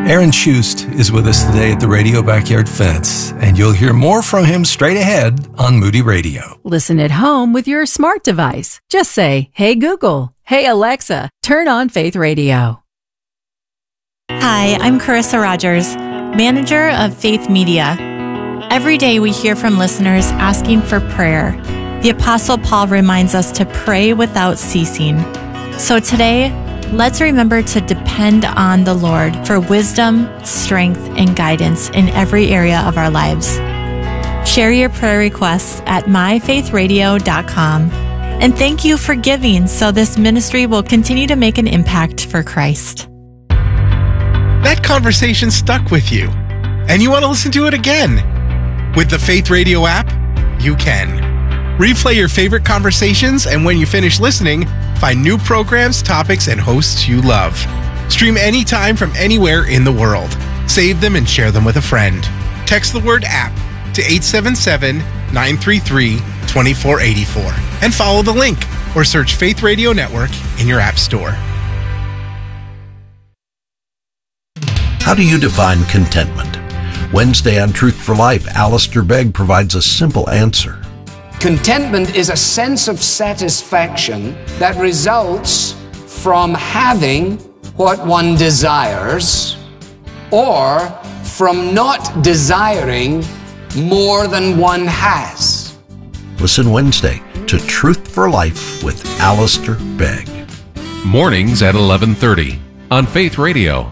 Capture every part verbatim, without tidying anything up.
Aaron Shust is with us today at the Radio Backyard Fence, and you'll hear more from him straight ahead on Moody Radio. Listen at home with your smart device. Just say, "Hey Google, hey Alexa, turn on Faith Radio." Hi, I'm Carissa Rogers, manager of Faith Media. Every day we hear from listeners asking for prayer. The Apostle Paul reminds us to pray without ceasing. So today, let's remember to depend on the Lord for wisdom, strength, and guidance in every area of our lives. Share your prayer requests at my faith radio dot com. And thank you for giving so this ministry will continue to make an impact for Christ. That conversation stuck with you, and you want to listen to it again. With the Faith Radio app, you can. Replay your favorite conversations, and when you finish listening, find new programs, topics, and hosts you love. Stream anytime from anywhere in the world. Save them and share them with a friend. Text the word app to eight seven seven, nine three three, two four eight four and follow the link or search Faith Radio Network in your app store. How do you define contentment? Wednesday on Truth for Life, Alistair Begg provides a simple answer. Contentment is a sense of satisfaction that results from having what one desires or from not desiring more than one has. Listen Wednesday to Truth for Life with Alistair Begg. Mornings at eleven thirty on Faith Radio.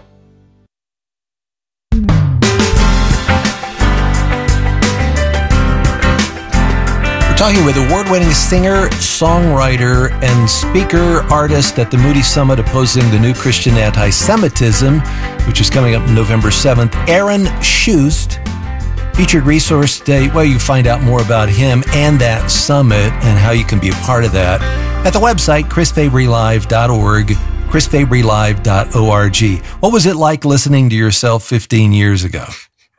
Talking with award-winning singer, songwriter, and speaker artist at the Moody Summit opposing the new Christian anti-Semitism, which is coming up November seventh, Aaron Shust. Featured resource today, well, you find out more about him and that summit and how you can be a part of that at the website, chris fabry live dot org, chris fabry live dot org. What was it like listening to yourself fifteen years ago?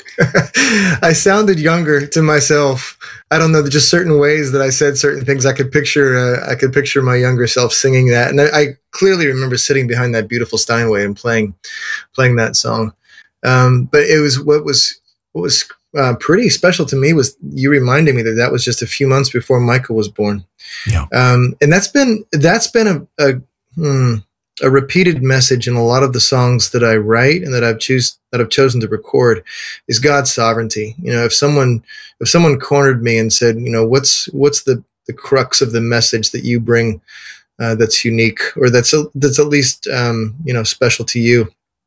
I sounded younger to myself. I don't know, just certain ways that I said certain things. I could picture, uh, I could picture my younger self singing that, and I, I clearly remember sitting behind that beautiful Steinway and playing, playing that song. Um, but it was what was what was uh, pretty special to me was you reminding me that that was just a few months before Michael was born. Yeah, um, and that's been that's been a. a hmm, a repeated message in a lot of the songs that I write and that I've choose that I've chosen to record is God's sovereignty. You know, if someone if someone cornered me and said, you know, what's what's the the crux of the message that you bring uh, that's unique or that's a, that's at least um, you know special to you,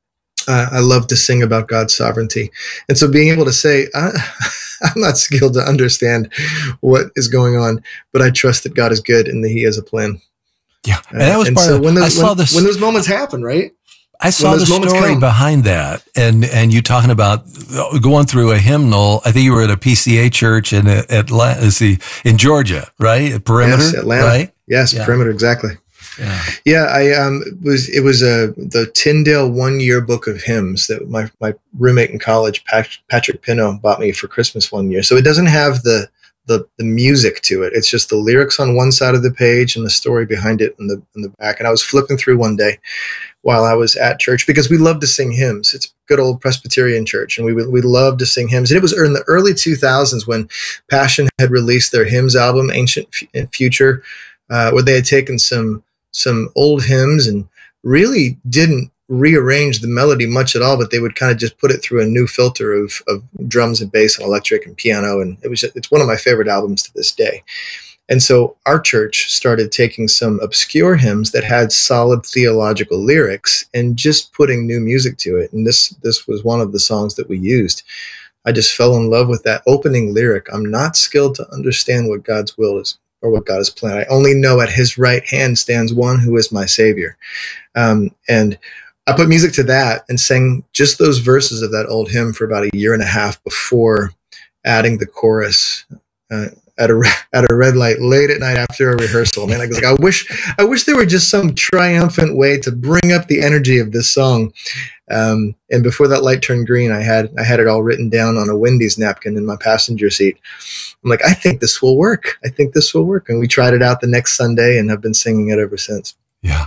uh, I love to sing about God's sovereignty. And so being able to say, I, I'm not skilled to understand what is going on, but I trust that God is good and that He has a plan. Yeah, and that was uh, and part so of. When those, I saw when, this when those moments happen, right? I saw the story behind that, and and you talking about going through a hymnal. I think you were at a P C A church in Atlanta, see, in Georgia, right? At Perimeter, yes, Atlanta, right? Yes, yeah. Perimeter, exactly. Yeah, yeah. I um it was it was a the Tyndale one year book of hymns that my my roommate in college, Patrick Pino, bought me for Christmas one year. So it doesn't have the the the music to it. It's just the lyrics on one side of the page and the story behind it in the in the back. And I was flipping through one day while I was at church because we love to sing hymns. It's a good old Presbyterian church, and we we love to sing hymns. And it was in the early two thousands when Passion had released their hymns album, Ancient F- Future, uh, where they had taken some some old hymns and really didn't rearrange the melody much at all, but they would kind of just put it through a new filter of of drums and bass and electric and piano. And it was it's one of my favorite albums to this day. And so our church started taking some obscure hymns that had solid theological lyrics and just putting new music to it. And this this was one of the songs that we used. I just fell in love with that opening lyric. I'm not skilled to understand what God's will is or what God has planned. I only know at His right hand stands one who is my Savior. Um, and I put music to that and sang just those verses of that old hymn for about a year and a half before adding the chorus uh, at a at a red light late at night after a rehearsal. Man, I was like, I wish I wish there were just some triumphant way to bring up the energy of this song. Um, and before that light turned green, I had I had it all written down on a Wendy's napkin in my passenger seat. I'm like, I think this will work. I think this will work. And we tried it out the next Sunday and have been singing it ever since. Yeah.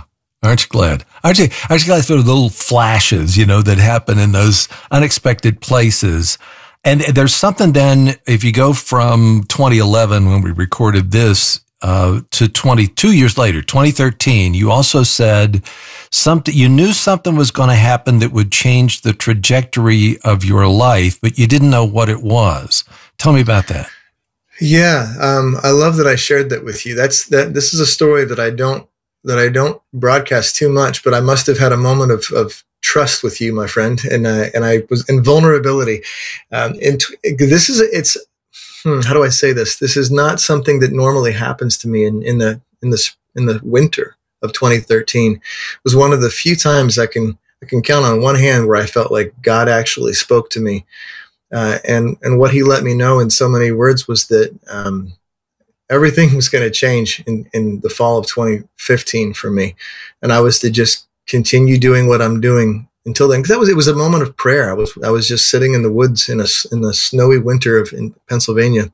Aren't you glad? Aren't you, aren't you glad for the little flashes, you know, that happen in those unexpected places? And there's something then, if you go from twenty eleven, when we recorded this, uh, to twenty-two years later, twenty thirteen, you also said something, you knew something was going to happen that would change the trajectory of your life, but you didn't know what it was. Tell me about that. Yeah. Um, I love that I shared that with you. That's that. This is a story that I don't, that I don't broadcast too much, but I must have had a moment of, of trust with you, my friend. And, uh, and I was in vulnerability. Um, and this is, it's, hmm, how do I say this? This is not something that normally happens to me in, in the, in the, in the winter of twenty thirteen. It was one of the few times I can, I can count on one hand where I felt like God actually spoke to me. Uh, and, and what he let me know in so many words was that, um, everything was going to change in, in the fall of twenty fifteen for me. And I was to just continue doing what I'm doing until then. Cause that was, it was a moment of prayer. I was, I was just sitting in the woods in a, in the snowy winter of in Pennsylvania,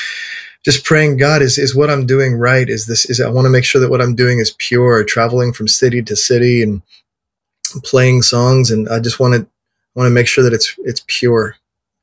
just praying, God, is, is what I'm doing right? Is this, is I want to make sure that what I'm doing is pure, traveling from city to city and playing songs. And I just wanted, want to make sure that it's, it's pure.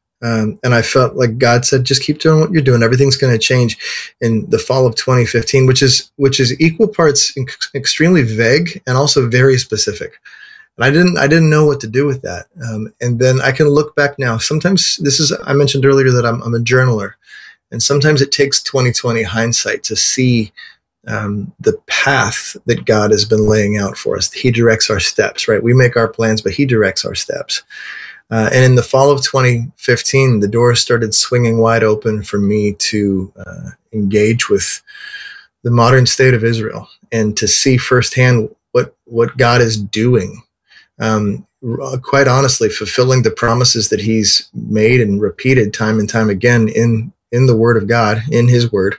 Um, and I felt like God said, just keep doing what you're doing. Everything's going to change in the fall of twenty fifteen, which is, which is equal parts ex- extremely vague and also very specific. And I didn't, I didn't know what to do with that. Um, and then I can look back now. Sometimes this is, I mentioned earlier that I'm, I'm a journaler, and sometimes it takes twenty twenty hindsight to see, um, the path that God has been laying out for us. He directs our steps, right? We make our plans, but he directs our steps. Uh, and in the fall of twenty fifteen, the door started swinging wide open for me to uh, engage with the modern state of Israel and to see firsthand what, what God is doing. Um, quite honestly, fulfilling the promises that he's made and repeated time and time again in, in the word of God, in his word,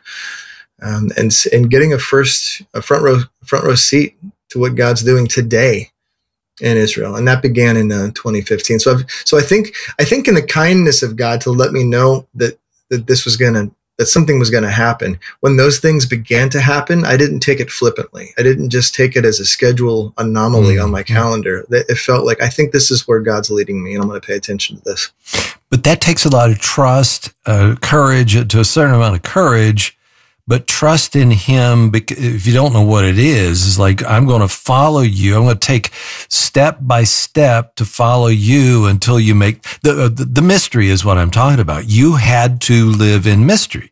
um, and, and getting a first, a front row, front row seat to what God's doing today in Israel. And that began in uh, twenty fifteen. So, I've, so I think, I think in the kindness of God to let me know that, that this was going to, that something was going to happen. When those things began to happen, I didn't take it flippantly. I didn't just take it as a schedule anomaly mm-hmm. on my calendar. It felt like, I think this is where God's leading me and I'm going to pay attention to this. But that takes a lot of trust, uh, courage, to a certain amount of courage. But trust in him, if you don't know what it is, is like, I'm going to follow you. I'm going to take step by step to follow you until you make the, the, the mystery is what I'm talking about. You had to live in mystery.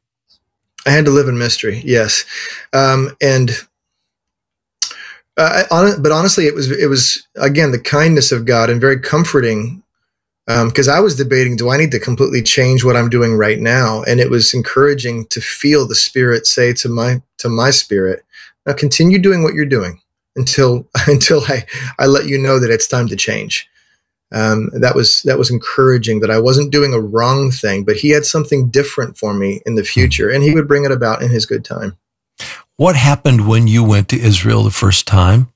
I had to live in mystery. Yes. Um, and, uh, on, but honestly, it was, it was again, the kindness of God and very comforting. Um, cause I was debating, do I need to completely change what I'm doing right now? And it was encouraging to feel the Spirit say to my, to my spirit, now continue doing what you're doing until, until I, I let you know that it's time to change. Um, that was, that was encouraging that I wasn't doing a wrong thing, but he had something different for me in the future and he would bring it about in his good time. What happened when you went to Israel the first time?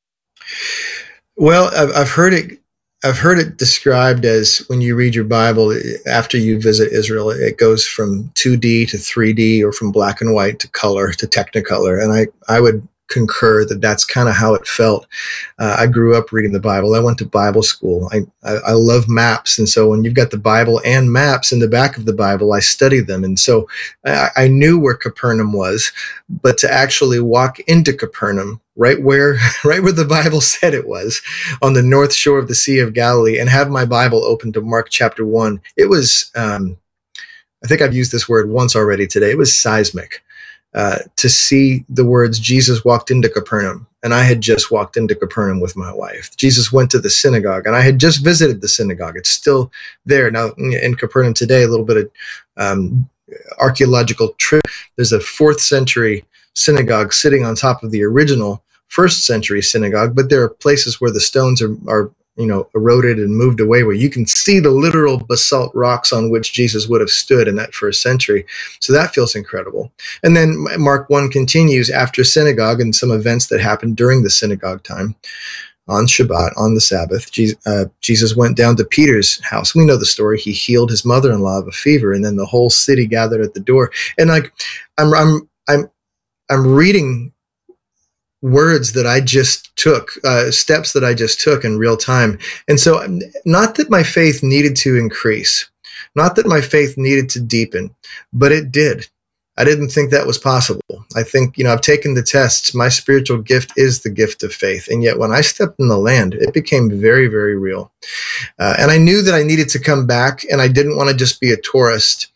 Well, I've, I've heard it. I've heard it described as when you read your Bible, after you visit Israel, it goes from two D to three D or from black and white to color to Technicolor. And I, I would concur that that's kind of how it felt. Uh, I grew up reading the Bible. I went to Bible school. I, I, I love maps. And so when you've got the Bible and maps in the back of the Bible, I study them. And so I, I knew where Capernaum was, but to actually walk into Capernaum, right where, right where the Bible said it was, on the north shore of the Sea of Galilee, and have my Bible open to Mark chapter one, it was, um, I think I've used this word once already today. It was seismic. Uh, to see the words, Jesus walked into Capernaum, and I had just walked into Capernaum with my wife. Jesus went to the synagogue, and I had just visited the synagogue. It's still there. Now, in Capernaum today, a little bit of um, archaeological trip. There's a fourth century synagogue sitting on top of the original first century synagogue, but there are places where the stones are, are you know, eroded and moved away, where you can see the literal basalt rocks on which Jesus would have stood in that first century. So that feels incredible. And then Mark one continues after synagogue and some events that happened during the synagogue time. On Shabbat, on the Sabbath, Jesus, uh, Jesus went down to Peter's house. We know the story. He healed his mother-in-law of a fever, and then the whole city gathered at the door. And like, I'm, I'm, I'm, I'm reading words that I just took, uh, steps that I just took in real time. And so not that my faith needed to increase, not that my faith needed to deepen, but it did. I didn't think that was possible. I think, you know, I've taken the tests. My spiritual gift is the gift of faith. And yet when I stepped in the land, it became very, very real. Uh, and I knew that I needed to come back, and I didn't want to just be a tourist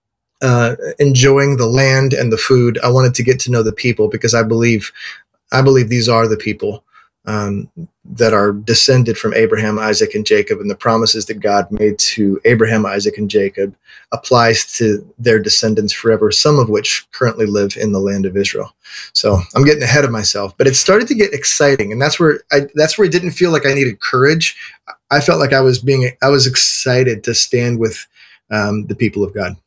uh, enjoying the land and the food. I wanted to get to know the people, because I believe I believe these are the people um, that are descended from Abraham, Isaac, and Jacob, and the promises that God made to Abraham, Isaac, and Jacob applies to their descendants forever, some of which currently live in the land of Israel. So I'm getting ahead of myself, but it started to get exciting, and that's where I that's where it didn't feel like I needed courage. I felt like I was being I was excited to stand with um, the people of God.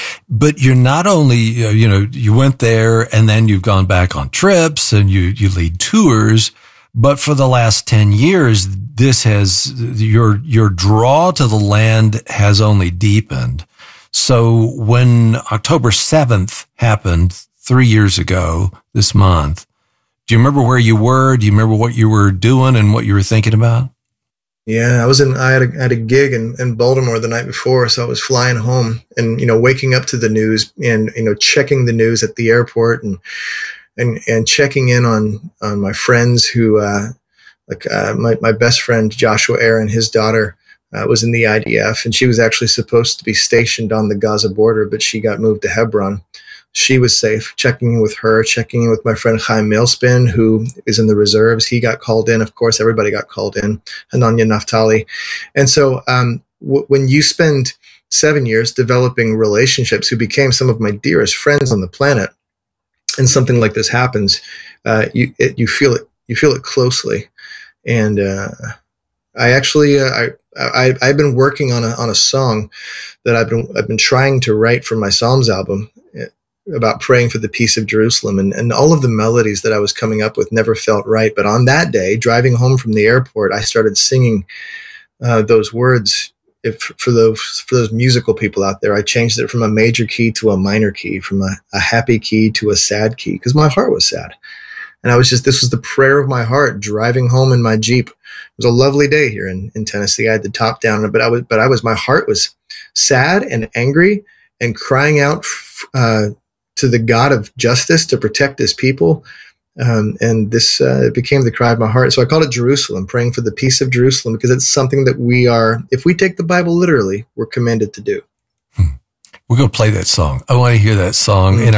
But you're not only, uh, you know, you went there and then you've gone back on trips and you, you lead tours, but for the last ten years, this has, your, your draw to the land has only deepened. So when October seventh happened three years ago this month, do you remember where you were? Do you remember what you were doing and what you were thinking about? Yeah, I was in, I had a, had a gig in, in Baltimore the night before. So I was flying home and, you know, waking up to the news and, you know, checking the news at the airport and, and, and checking in on, on my friends who, uh, like, uh, my, my best friend, Joshua Aaron, his daughter, uh, was in the I D F, and she was actually supposed to be stationed on the Gaza border, but she got moved to Hebron. She was safe. Checking in with her, checking in with my friend Chaim Mailspin, who is in the reserves. He got called in. Of course, everybody got called in. Hananya Naftali. And so um, w- when you spend seven years developing relationships who became some of my dearest friends on the planet, and something like this happens, uh, you it, you feel it. You feel it closely. And uh, I actually uh, I, I I've been working on a on a song that I've been I've been trying to write for my Psalms album, about praying for the peace of Jerusalem, and, and all of the melodies that I was coming up with never felt right. But on that day, driving home from the airport, I started singing uh, those words. If for those for those musical people out there, I changed it from a major key to a minor key, from a, a happy key to a sad key, because my heart was sad. And I was just, this was the prayer of my heart driving home in my Jeep. It was a lovely day here in, in Tennessee. I had the top down, but I was, but I was, my heart was sad and angry and crying out uh, to the God of justice to protect his people. Um, and this uh, became the cry of my heart. So I called it Jerusalem, praying for the peace of Jerusalem, because it's something that we are, if we take the Bible literally, we're commanded to do. Hmm. We're going to play that song. I want to hear that song mm-hmm. in our